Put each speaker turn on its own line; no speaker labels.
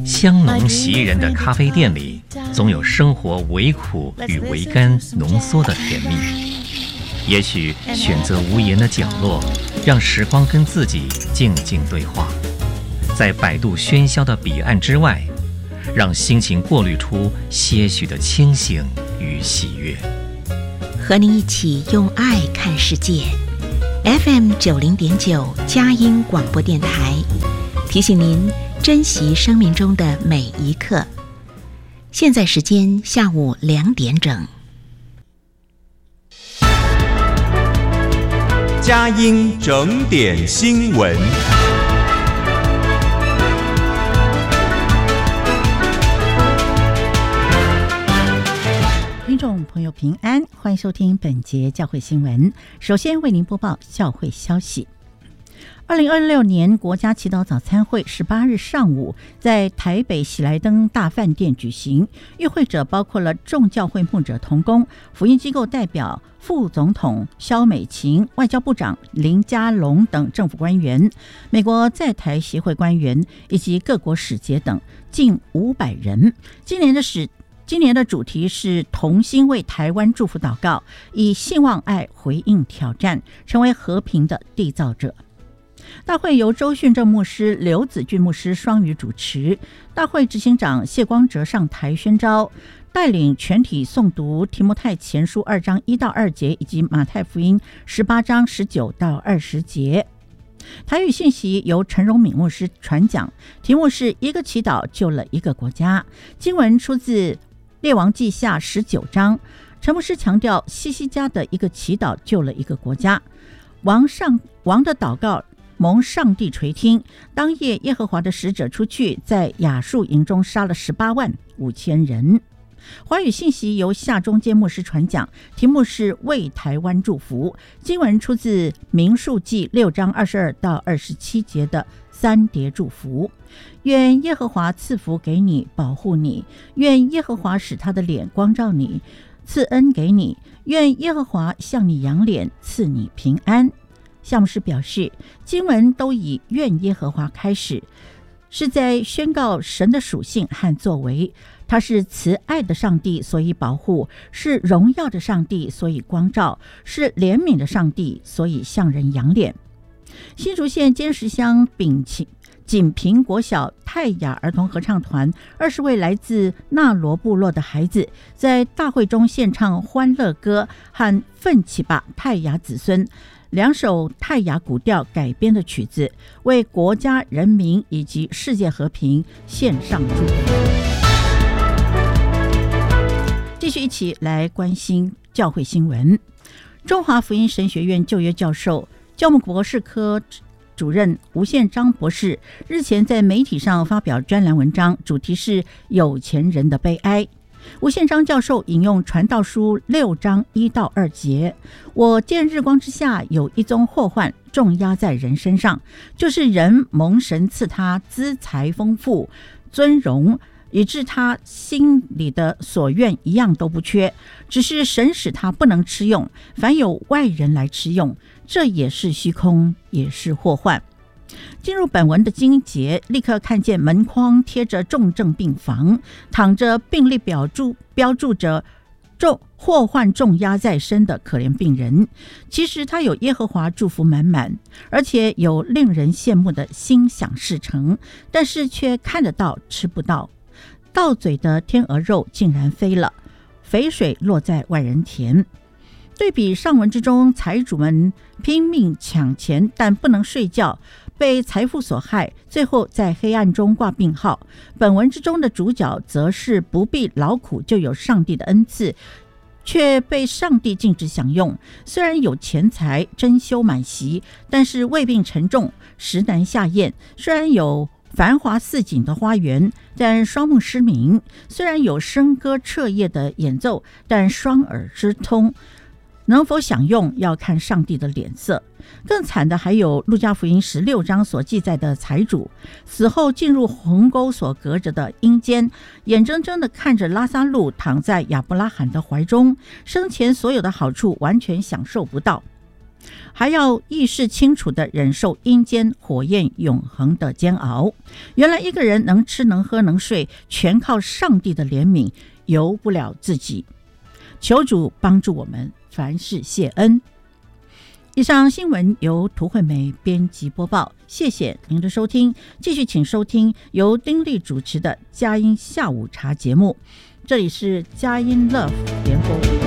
香浓袭人的咖啡店里，总有生活微苦与微甘浓缩的甜蜜。也许选择无言的角落，让时光跟自己静静对话，在百度喧嚣的彼岸之外，让心情过滤出些许的清醒与喜悦。
和您一起用爱看世界。FM 90.9佳音广播电台，提醒您珍惜生命中的每一刻。现在时间下午2点整。
佳音整点新闻。
听众朋友平安，欢迎收听本节教会新闻。首先为您播报教会消息。2026年国家祈祷早餐会18日上午在台北喜来登大饭店举行，与会者包括了众教会牧者同工、福音机构代表、副总统萧美琴、外交部长林佳龙等政府官员、美国在台协会官员以及各国使节等近500人。今年的主题是同心为台湾祝福祷告，以信望爱回应挑战，成为和平的缔造者。大会由周训正牧师、刘子俊牧师双语主持，大会执行长谢光哲上台宣召，带领全体诵读提摩太前书2章1到2节以及马太福音18章19到20节。台语信息由陈荣敏牧师传讲，题目是一个祈祷救了一个国家。经文出自列王记下19章，陈牧师强调西西家的一个祈祷救了一个国家，王的祷告蒙上帝垂听。当夜耶和华的使者出去，在亚述营中杀了18万5千人。华语信息由夏中坚牧师传讲，题目是为台湾祝福。经文出自民数记6章22到27节的3叠祝福。愿耶和华赐福给你，保护你；愿耶和华使他的脸光照你，赐恩给你；愿耶和华向你扬脸，赐你平安。夏牧师表示，经文都以愿耶和华开始，是在宣告神的属性和作为。他是慈爱的上帝，所以保护；是荣耀的上帝，所以光照；是怜悯的上帝，所以向人扬脸。新竹县尖石乡锦屏国小泰雅儿童合唱团20位来自纳罗部落的孩子，在大会中献唱欢乐歌和奋起吧泰雅子孙2首泰雅古调改编的曲子，为国家人民以及世界和平献上祝福。继续一起来关心教会新闻。中华福音神学院就业教授、教牧博士科主任吴宪章博士日前在媒体上发表专栏文章，主题是有钱人的悲哀。吴宪章教授引用传道书6章1到2节，我见日光之下有一宗祸患重压在人身上，就是人蒙神赐他资财丰富尊荣，以致他心里的所愿一样都不缺，只是神使他不能吃用，反有外人来吃用，这也是虚空，也是祸患。进入本文的经节，立刻看见门框贴着重症病房，躺着病历标注着祸患重压在身的可怜病人。其实他有耶和华祝福满满，而且有令人羡慕的心想事成，但是却看得到吃不到。到嘴的天鹅肉竟然飞了，肥水落在外人田。对比上文之中，财主们拼命抢钱，但不能睡觉，被财富所害，最后在黑暗中挂病号。本文之中的主角则是不必劳苦就有上帝的恩赐，却被上帝禁止享用。虽然有钱财，珍馐满席，但是胃病沉重，食难下咽。虽然有繁华似锦的花园，但双目失明；虽然有笙歌彻夜的演奏，但双耳失通。能否享用，要看上帝的脸色。更惨的还有路加福音16章所记载的财主，死后进入鸿沟所隔着的阴间，眼睁睁地看着拉撒路躺在亚伯拉罕的怀中，生前所有的好处完全享受不到。 还要意识清楚地忍受阴间火焰永恒的煎熬。原来一个人能吃能喝能睡，全靠上帝的怜悯，由不了自己。求主帮助我们，凡事谢恩。以上新闻由涂惠美编辑播报，谢谢您的收听。继续请收听由丁莉主持的佳音下午茶节目，这里是佳音 Love 联播。